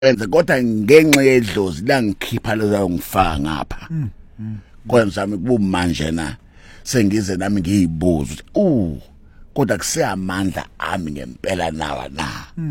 enze kodwa ngenxa yedlozi la ngikhipha lezo ngifaka ngapha kwenzaami kuba manje na sengize nami ngiyibuza kodwa kuseyamandla ami ngempela nawa na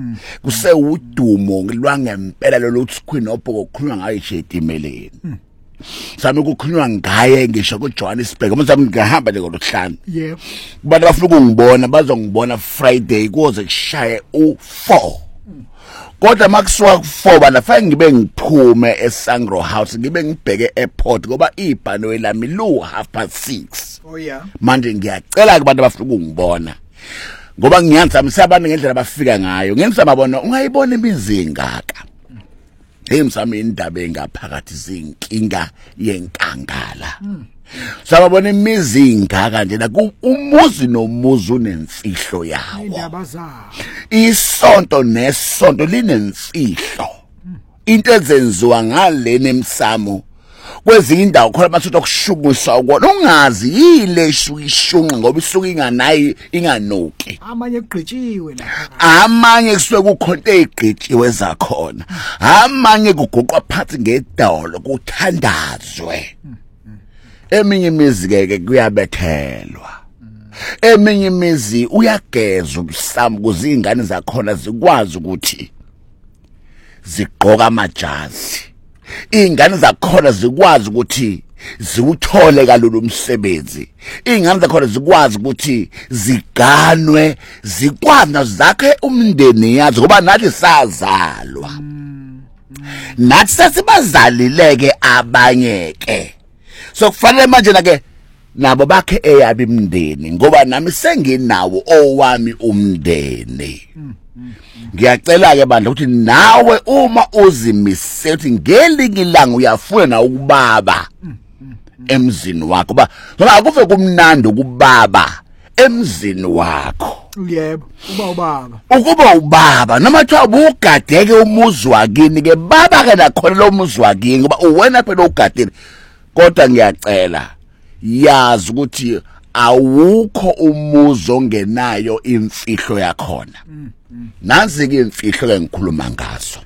kusewudumo lwangempela lo Queen Opho kukhulunywa ngayo eshetimeleni sami kukhulunywa ngaye ngisho kuJohannesburg umsami ngihamba le ngolosihlanu yebo kubantu bafuna ukungibona bazongibona Friday kuze kushaye u4 kodwa makusuka ku4 bana fanele ngibe ngiphume eSangro House ngibe ngibheke airport ngoba ibhano lami lu 6:30 oh yeah manje ngiyacela kubantu abafuna ukungibona ngoba ngiyanzamisa abantu ngendlela bafika ngayo ngenizamabona ungayibona imizingaka emsami indaba engaphakathi zinkinga yenkangala sababona imizingaka nje la umuzi nomuzi unemfihlo yawo indaba zawo isonto nesonto linemfihlo into ezenziwa ngalena emsamo kwezinye indawo khona basutha okushugumisa ukona ungazi yile ishukishunqa ngoba isuka inganayi inganoki amanye egqitshiwe la amanye kusuke kukhonto ezigqitshiwe zakhona amanye kuguqwa phansi ngedolo kuthandazwe eminye imizi ke kuyabethelwa eminye imizi uyageza ubusamo kuze ingane zakhona zikwazi ukuthi zigqoka amajazi ingane zakhona zikwazi ukuthi ziwuthole kalulu umsebenzi ingane zakhona zikwazi ukuthi ziganwe zikwazi nazo zakhe umndeni yazo ngoba nathi sazalwa nathi sesibazalileke abanye ke so kufanele manje ke nabo bakhe eyabi imndeni ngoba nami senginawo owami umndeni ngiyacela ke bandla ukuthi nawe uma uzimise uthi ngelinye ilanga uyafuna na ukubaba emzini wakho ba ngoba akuve kumnandi ukubaba emzini wakho yebo ukuba ubaba noma kuthiwa ubugadeke umuzi wakini ke baba ke nakhona lo muzi wakini ngoba uwena phela ugadile kodwa ngiyacela yazi ukuthi awukho umuzi ongenayo imfihlo yakhona nansi ke imfihlo ke ngikhuluma ngazo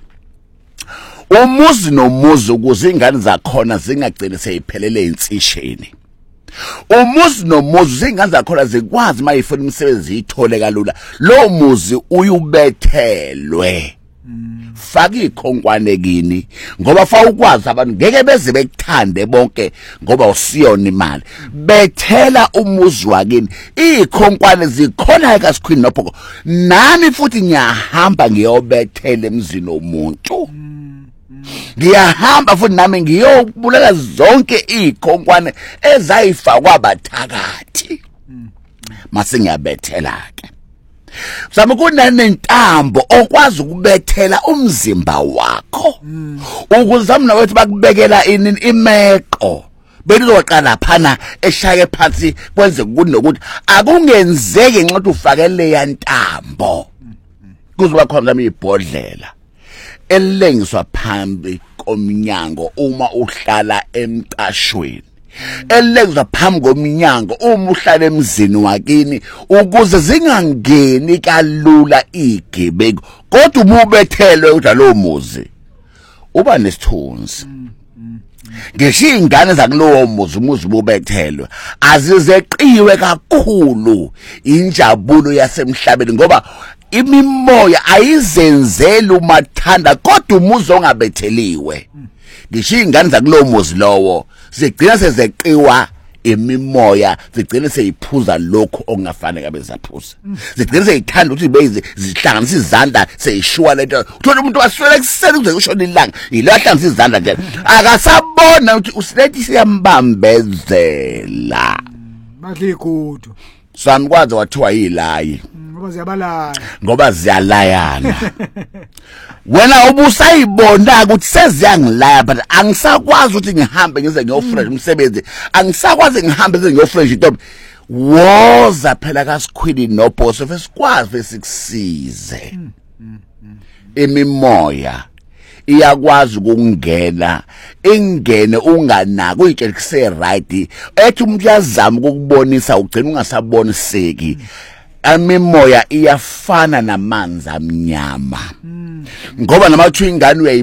umuzi nomuzi ukuze ingane zakhona zingagcine seyiphelele insisheni umuzi nomuzi ingane zakhona zikwazi mayifuna umsebenzi ithole kalula lo muzi uyubethelwe faka ikhonkwane kini ngoba fa ukwazi abantu ngeke beze bekuthande bonke ngoba usiyona imali bethela umuzi wakini ikhonkwane zikhona ekaSqueen Opho nami futhi ngiyahamba ngiyobethela emzini womuntu ngiyahamba futhi nami ngiyobulala zonke ikhonkwane ezayifakwa abathakathi mase ngiyabethela ke Sabe kunentambo okwazi ukubethela umzimba wakho ukuzama nawethu bakubekela imeko belizoqala phana eshaye phansi kwenze kunokuthi akungenzeki nxa ufakele yantambo kuzoba khona nami ibhodlela elengiswa phambi komnyango uma uhlala emqashweni elengizwa phambi komnyango uma uhlala emzini wakini ukuze zingangeni kalula igebeko kodwa ububethelwe udalo muzi uba nesithunzi ngisho ingane zakulowo muzi umuzi ububethelwe azizeqiwe kakhulu injabulo yasemhlabeni ngoba imimoya ayizenzeli umathanda kodwa umuzi ongabetheliwe ngisho ingane zakulowo muzi lowo zigcina sezeqiwa imimoya zigcina seyiphuza lokho okungafanele bezaphuza zigcina seyithanda ukuthi beze zihlanganisa izandla seyishuwa lento uthola umuntu waswela kuseni kuze kushona ilanga ilahlanganisa izandla nje akasabona ukuthi usilethi siyambambezela badle igudu samkwazi wathiwa yilayi ngoba ziyalayana wena ubusayibona ukuthi seziyangilaya but angisakwazi ukuthi ngihambe ngize ngiyofresh umsebenzi angisakwazi ngihambe ngize ngiyofresh into woza phela kaSqueen Opho sosikwazi sikusize imimoya iyakwazi ukungena ingene unganaka uyitshela kuse right ethi umuntu yazama ukubonisa ugcina ungasaboniseki amimoya iyafana namanzi amnyama ngoba namathu ingane